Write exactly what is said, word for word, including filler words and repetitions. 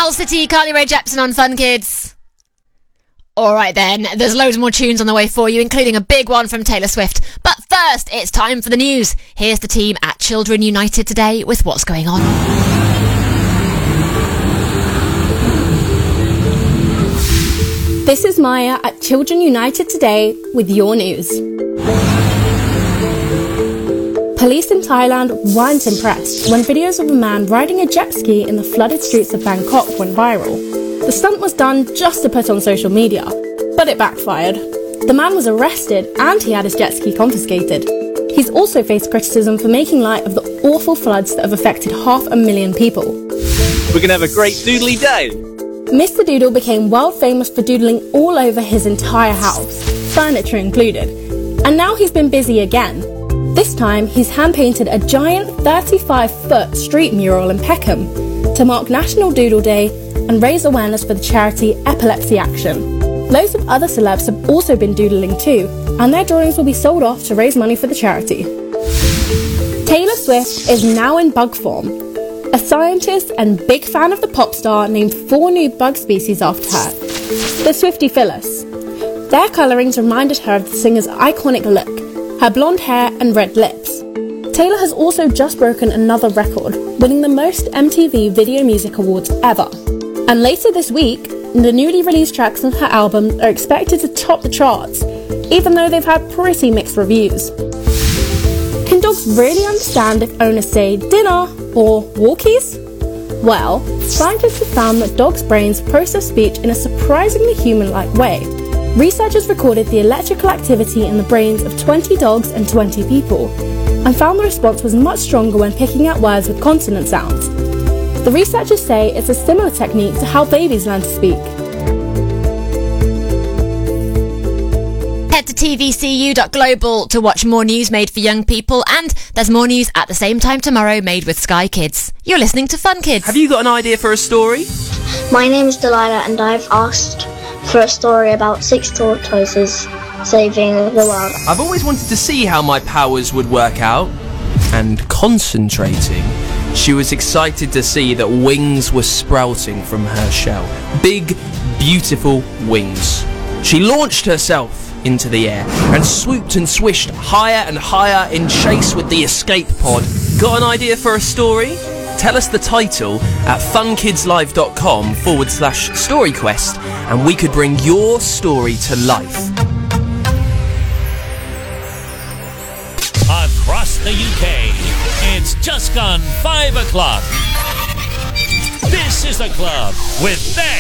Owl City, Carly Rae Jepsen on Fun Kids. Alright then, there's loads more tunes on the way for you, including a big one from Taylor Swift. But first, it's time for the news. Here's the team at Children United today with what's going on. This is Maya at Children United today with your news. Police in Thailand weren't impressed when videos of a man riding a jet ski in the flooded streets of Bangkok went viral. The stunt was done just to put on social media, but it backfired. The man was arrested and he had his jet ski confiscated. He's also faced criticism for making light of the awful floods that have affected half a million people. We're going to have a great doodly day. Mister Doodle became world famous for doodling all over his entire house, furniture included. And now he's been busy again. This time, he's hand-painted a giant thirty-five foot street mural in Peckham to mark National Doodle Day and raise awareness for the charity Epilepsy Action. Loads of other celebs have also been doodling too, and their drawings will be sold off to raise money for the charity. Taylor Swift is now in bug form. A scientist and big fan of the pop star named four new bug species after her. The Swiftie Their colourings reminded her of the singer's iconic look, her blonde hair and red lips. Taylor has also just broken another record, winning the most M T V Video Music Awards ever. And later this week, the newly released tracks on her album are expected to top the charts, even though they've had pretty mixed reviews. Can dogs really understand if owners say dinner or walkies? Well, scientists have found that dogs' brains process speech in a surprisingly human-like way. Researchers recorded the electrical activity in the brains of twenty dogs and twenty people, and found the response was much stronger when picking out words with consonant sounds. The researchers say it's a similar technique to how babies learn to speak. Head to T V C U dot global to watch more news made for young people, and there's more news at the same time tomorrow made with Sky Kids. You're listening to Fun Kids. Have you got an idea for a story? My name is Delilah and I've asked for a story about six tortoises saving the world. I've always wanted to see how my powers would work out. And concentrating, she was excited to see that wings were sprouting from her shell. Big, beautiful wings. She launched herself into the air and swooped and swished higher and higher in chase with the escape pod. Got an idea for a story? Tell us the title at funkidslive.com forward slash storyquest and we could bring your story to life. Across the U K, it's just gone five o'clock. This is The Club with Beck